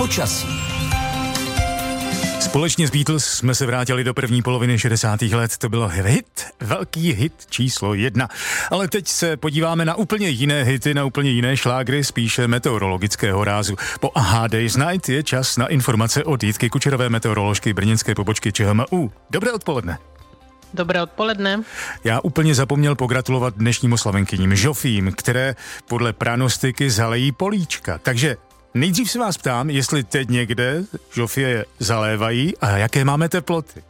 Počasí. Společně s Beatles jsme se vrátili do první poloviny 60. let. To byl hit, velký hit číslo 1. Ale teď se podíváme na úplně jiné hity, na úplně jiné šlágry, spíše meteorologického rázu. Po Aha Days Night je čas na informace od Jitky Kučerové, meteoroložky brněnské pobočky ČHMÚ. Dobré odpoledne. Dobré odpoledne. Já úplně zapomněl pogratulovat dnešním oslavenkyním Žofím, které podle pranostiky zalejí políčka. Takže nejdřív se vás ptám, jestli teď někde žofie zalévají a jaké máme teploty.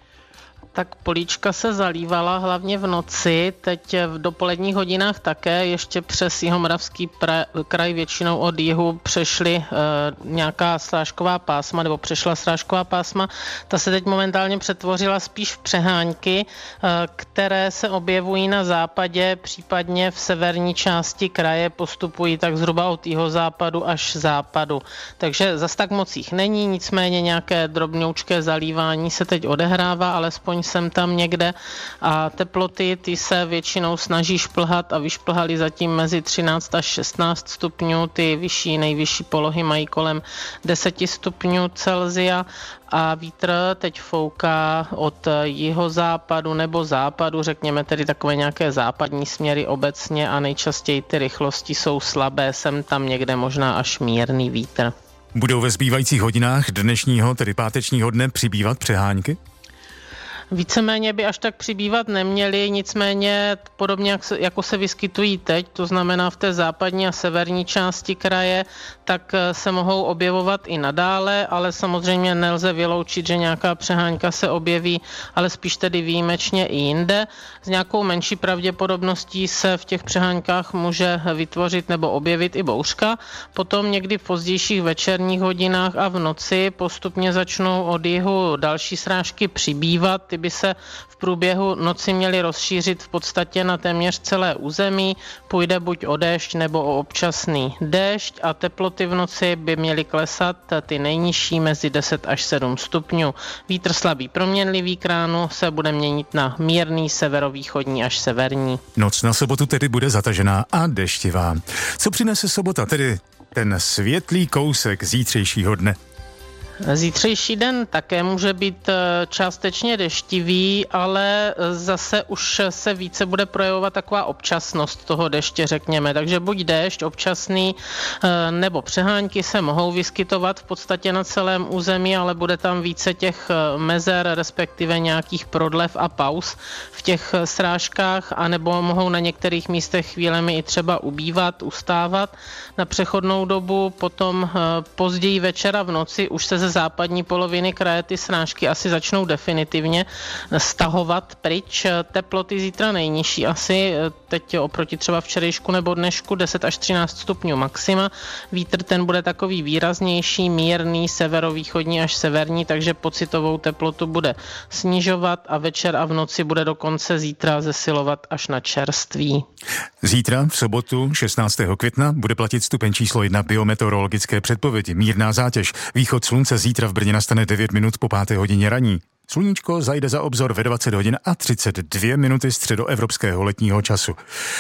Tak políčka se zalívala hlavně v noci, teď v dopoledních hodinách také, ještě přes Jihomoravský kraj většinou od jihu přešly nějaká srážková pásma, nebo přešla srážková pásma. Ta se teď momentálně přetvořila spíš v přehánky, které se objevují na západě, případně v severní části kraje, postupují tak zhruba od jihozápadu až západu. Takže zas tak moc jich není, nicméně nějaké drobňoučké zalívání se teď odehrává, alespoň jsem tam někde, a teploty ty se většinou snaží šplhat a vyšplhaly zatím mezi 13 až 16 stupňů, ty vyšší, nejvyšší polohy mají kolem 10 stupňů Celsia a vítr teď fouká od jihozápadu nebo západu, řekněme tedy takové nějaké západní směry obecně, a nejčastěji ty rychlosti jsou slabé, sem tam někde možná až mírný vítr. Budou ve zbývajících hodinách dnešního, tedy pátečního dne, přibývat přehánky? Víceméně by až tak přibývat neměly, nicméně podobně jako se vyskytují teď, to znamená v té západní a severní části kraje, tak se mohou objevovat i nadále, ale samozřejmě nelze vyloučit, že nějaká přehánka se objeví, ale spíš tedy výjimečně i jinde. S nějakou menší pravděpodobností se v těch přehánkách může vytvořit nebo objevit i bouřka. Potom někdy v pozdějších večerních hodinách a v noci postupně začnou od jihu další srážky přibývat. Ty by se v průběhu noci měly rozšířit v podstatě na téměř celé území. Půjde buď o déšť nebo o občasný déšť a teploty v noci by měly klesat, ty nejnižší mezi 10 až 7 stupňů. Vítr slabý proměnlivý k ránu se bude měnit na mírný severovýchodní až severní. Noc na sobotu tedy bude zatažená a deštivá. Co přinese sobota, tedy ten světlý kousek zítřejšího dne? Zítřejší den také může být částečně deštivý, ale zase už se více bude projevovat taková občasnost toho deště, řekněme. Takže buď déšť občasný, nebo přehánky se mohou vyskytovat v podstatě na celém území, ale bude tam více těch mezer, respektive nějakých prodlev a pauz v těch srážkách, anebo mohou na některých místech chvílemi i třeba ubývat, ustávat na přechodnou dobu. Potom později večera v noci už se ze západní poloviny kraje ty srážky asi začnou definitivně stahovat pryč. Teploty zítra nejnižší asi, teď oproti třeba včerejšku nebo dnešku 10 až 13 stupňů maxima. Vítr ten bude takový výraznější, mírný, severovýchodní až severní, takže pocitovou teplotu bude snižovat a večer a v noci bude dokonce zítra zesilovat až na čerství. Zítra v sobotu 16. května bude platit stupeň číslo 1 biometeorologické předpovědi. Mírná zátěž. Východ slunce zítra v Brně nastane 9 minut po 5. hodině raní. Sluníčko zajde za obzor ve 20 hodin a 32 minuty středoevropského letního času.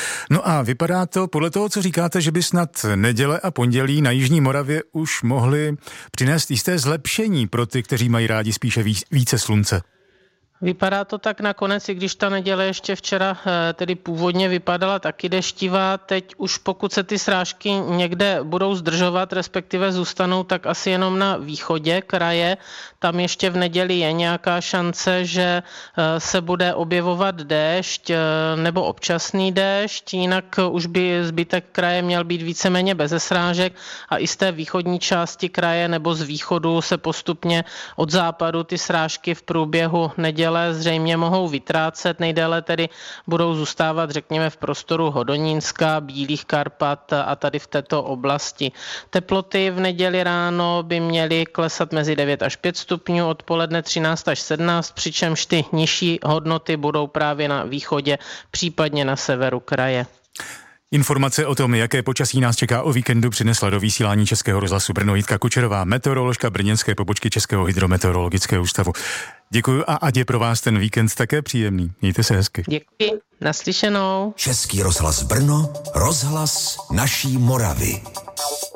No a vypadá to podle toho, co říkáte, že by snad neděle a pondělí na jižní Moravě už mohly přinést jisté zlepšení pro ty, kteří mají rádi spíše více slunce. Vypadá to tak nakonec, i když ta neděle ještě včera tedy původně vypadala taky deštivá. Teď už pokud se ty srážky někde budou zdržovat, respektive zůstanou, tak asi jenom na východě kraje. Tam ještě v neděli je nějaká šance, že se bude objevovat déšť nebo občasný déšť, jinak už by zbytek kraje měl být víceméně beze srážek a i z té východní části kraje nebo z východu se postupně od západu ty srážky v průběhu neděle zřejmě mohou vytrácet, nejdéle tedy budou zůstávat, řekněme, v prostoru Hodonínska, Bílých Karpat a tady v této oblasti. Teploty v neděli ráno by měly klesat mezi 9 až 5 stupňů, odpoledne 13 až 17, přičemž ty nižší hodnoty budou právě na východě, případně na severu kraje. Informace o tom, jaké počasí nás čeká o víkendu, přinesla do vysílání Českého rozhlasu Brno Jitka Kučerová, meteoroložka brněnské pobočky Českého hydrometeorologického ústavu. Děkuji a ať je pro vás ten víkend také příjemný. Mějte se hezky. Děkuji. Naslyšenou. Český rozhlas Brno, rozhlas naší Moravy.